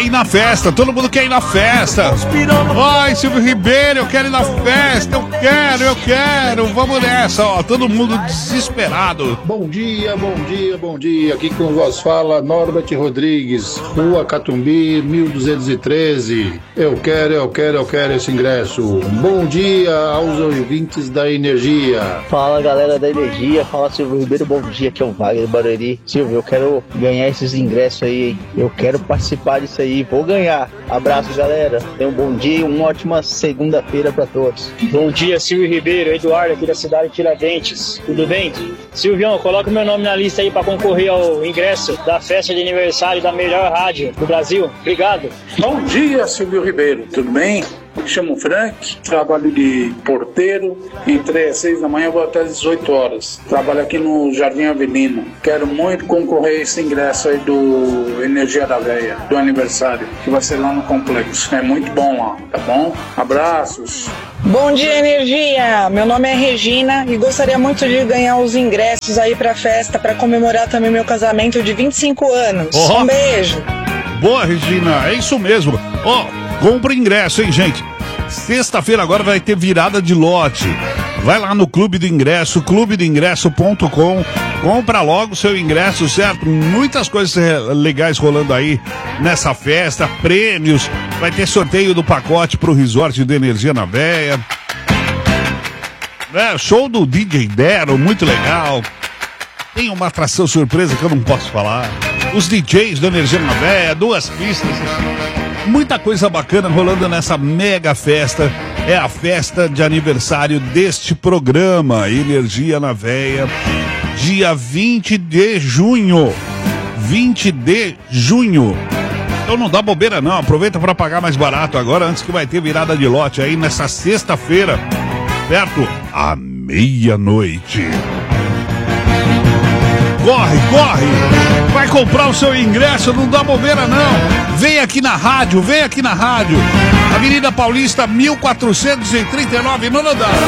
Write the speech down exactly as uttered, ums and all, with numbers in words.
ir na festa, todo mundo quer ir na festa. Ai, Silvio Ribeiro, eu quero ir na festa, eu quero, eu quero. Vamos nessa, ó, todo mundo desesperado. Bom dia, bom dia, bom dia. Aqui com vós fala Norbert Rodrigues, Rua Catumbi, mil duzentos e treze. Eu quero, eu quero, eu quero esse ingresso. Bom dia aos ouvintes da Energia. Fala, galera da Energia, fala Silvio Ribeiro, bom dia, aqui é o Wagner Barueri. Silvio, eu quero ganhar esses ingressos aí, eu quero participar disso aí, vou ganhar. Abraço, galera, tenham um bom dia e uma ótima segunda-feira pra todos. Bom dia, Silvio Ribeiro, Eduardo aqui da cidade de Tiradentes, tudo bem? Silvião, coloca o meu nome na lista aí pra concorrer ao ingresso da festa de aniversário da melhor rádio do Brasil, obrigado. Bom dia, Silvio Ribeiro, tudo bem? Me chamo Frank, trabalho de porteiro, entrei às seis da manhã, vou até às dezoito horas. Trabalho aqui no Jardim Avelino. Quero muito concorrer a esse ingresso aí do Energia da Veia, do aniversário, que vai ser lá no complexo. É muito bom lá, tá bom? Abraços. Bom dia, Energia! Meu nome é Regina e gostaria muito de ganhar os ingressos aí pra festa, pra comemorar também meu casamento de vinte e cinco anos. Oh. Um beijo! Boa, Regina, é isso mesmo. Ó, oh, compra ingresso, hein, gente? Sexta-feira agora vai ter virada de lote. Vai lá no Clube do Ingresso, clube do ingresso ponto com. Compra logo o seu ingresso, certo? Muitas coisas legais rolando aí nessa festa, prêmios. Vai ter sorteio do pacote pro resort de Energia na Veia. É, show do D J Dero, muito legal. Tem uma atração surpresa que eu não posso falar. Os D Js do Energia na Veia, duas pistas. Muita coisa bacana rolando nessa mega festa. É a festa de aniversário deste programa, Energia na Veia, dia vinte de junho. vinte de junho. Então não dá bobeira não, aproveita para pagar mais barato agora, antes que vai ter virada de lote aí nessa sexta-feira, certo? À meia-noite. Corre, corre! Vai comprar o seu ingresso, não dá bobeira não. Vem aqui na rádio, vem aqui na rádio. Avenida Paulista, mil quatrocentos e trinta e nove, não dá.